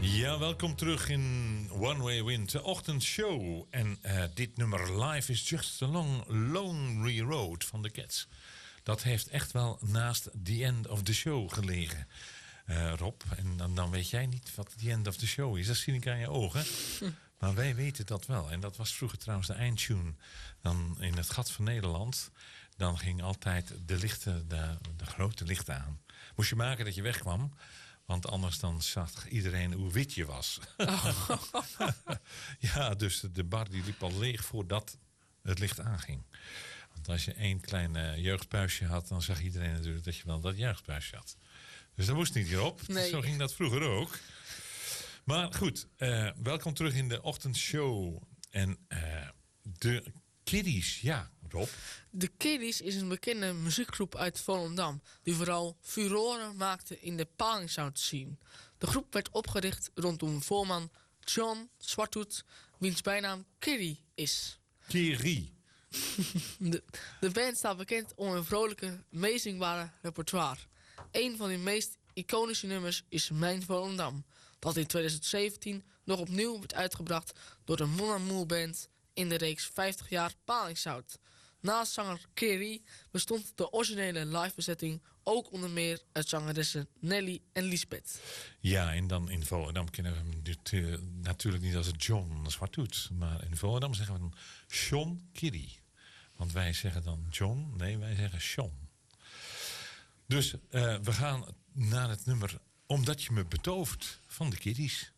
Ja, welkom terug in One Way Wind, de ochtendshow. En dit nummer Life is Just a Long Lonely Road van de Cats. Dat heeft echt wel naast The End of the Show gelegen, Rob. En dan weet jij niet wat The End of the Show is. Dat zie ik aan je ogen. Maar wij weten dat wel. En dat was vroeger trouwens de eindtune. Dan in het Gat van Nederland. Dan ging altijd de lichten, de grote lichten aan. Moest je maken dat je wegkwam. Want anders dan zag iedereen hoe wit je was. Oh. Ja, dus de bar die liep al leeg voordat het licht aanging. Want als je één klein jeugdpuisje had, dan zag iedereen natuurlijk dat je wel dat jeugdpuisje had. Dus dat moest niet hierop. Nee. Zo ging dat vroeger ook. Maar goed, welkom terug in de ochtendshow. En de Kiddies, ja, Rob. De Kiddies is een bekende muziekgroep uit Volendam, die vooral furoren maakte in de palingsound scene. De groep werd opgericht rondom voorman John Zwarthoed, wiens bijnaam Kiddy is. Kiri. De band staat bekend om een vrolijke, meezingbare repertoire. Een van die meest iconische nummers is Mijn Volendam, dat in 2017 nog opnieuw werd uitgebracht door de Mon Amour Band in de reeks 50 jaar Palingsound. Naast zanger Kerry bestond de originele livebezetting ook onder meer uit zangeressen Nelly en Lisbeth. Ja, en dan in Volendam kennen we hem natuurlijk niet als John Zwarthoed. Maar in Volendam zeggen we dan Sean Kiddy. Want wij zeggen dan John, nee, wij zeggen Sean. Dus we gaan naar het nummer Omdat je me betovert van de Kiddies.